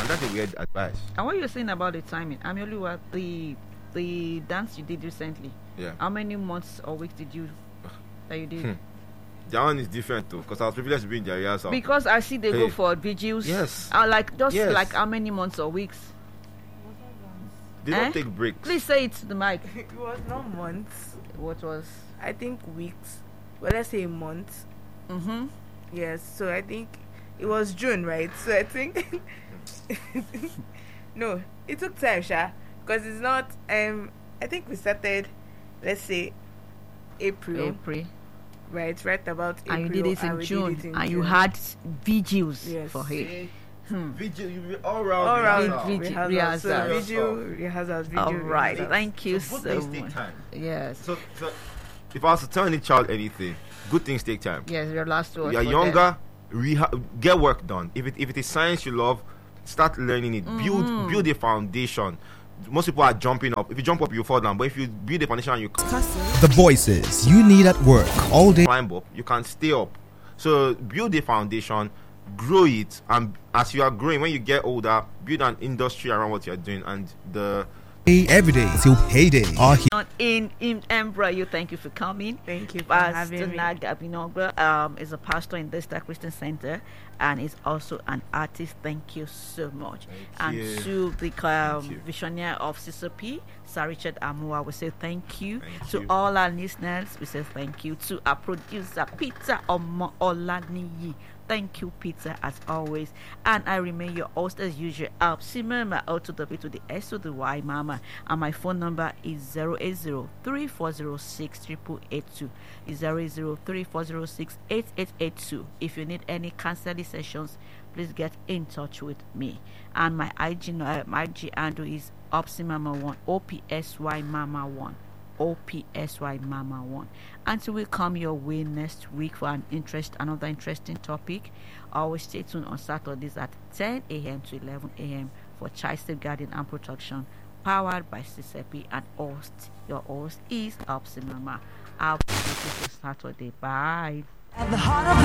and that's a weird advice. And what you're saying about the timing, Amioluwa, the dance you did recently, Yeah. how many months or weeks did you that you did? That one is different too, because I was privileged to be in the rehearsal. Because I see they go Hey. for vigils. Yes. Like just Yes. like how many months or weeks? They don't take breaks. Please say it to the mic. It was not months. What was? I think weeks. Well, let's say a month. Mm-hmm. Yes. So I think it was June, right? So I think no, it took time, Sha, because it's not. I think we started, let's say, April, right about April. And you did it in we June, did it in and you June. had vigils Yes. for it. Vigil, you be all all round. round Vigil- rehearsals. So rehearsals. rehearsals. All right, rehearsals. thank you So so good things take much. time. Yes, So if I was to tell any child anything, good things take time. yes, your last word. You're for younger, get work done. If it is science you love, start learning it. Build a foundation. Most people are jumping up. If you jump up, you fall down. But if you build a foundation and you The voices you need at work all day. climb up, you can stay up. So build a foundation, grow it, and as you are growing, when you get older, build an industry around what you're doing. And the Every day till payday are here. In Embra, you thank you for coming. Thank you for Pastor having me. Naga Abinogba is a pastor in Destar Christian Center and is also an artist. Thank you so much. Thank And you. to the Thank you. visionary of CCP, Sir Richard Amua, we say thank you. Thank To you. all our listeners, we say thank you. To our producer, Peter Olaniyi. Thank you, Peter, as always. And I remain your host as usual. Simema L to the B to the S to the Y, Mama. And my phone number is 080-3406-8882. It's 080-3406-8882. If you need any counseling sessions, please get in touch with me. And my IG handle is OpsiMama1, OPSY Mama 1. OPSY Mama 1. Until we come your way next week for another interesting topic, always stay tuned on Saturdays at 10 a.m. to 11 a.m. for child safeguarding and protection, powered by CCP, and your host is Opsi Mama. I'll see you Saturday. Bye. At the heart of